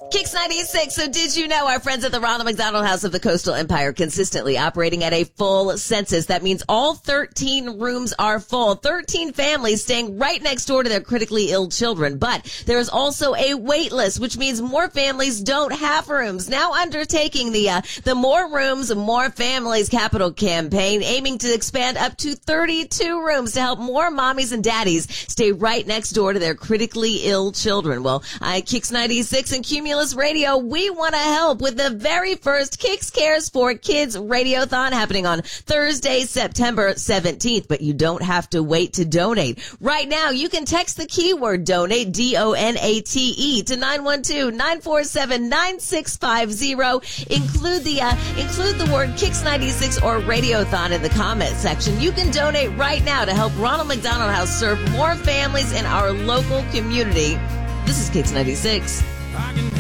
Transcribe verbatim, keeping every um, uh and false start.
Kicks ninety-six. So did you know our friends at the Ronald McDonald House of the Coastal Empire consistently operating at a full census? That means all thirteen rooms are full. thirteen families staying right next door to their critically ill children. But there is also a wait list, which means more families don't have rooms. Now undertaking the uh, the More Rooms, More Families capital campaign, aiming to expand up to thirty-two rooms to help more mommies and daddies stay right next door to their critically ill children. Well, I Kicks ninety-six and Cumulus Radio, we want to help with the very first Kicks Cares for Kids Radiothon happening on Thursday, September seventeenth, but you don't have to wait to donate. Right now, you can text the keyword donate, D O N A T E, to nine one two, nine four seven, nine six five zero. Include the, uh, include the word Kicks ninety-six or Radiothon in the comment section. You can donate right now to help Ronald McDonald House serve more families in our local community. This is Kicks ninety-six.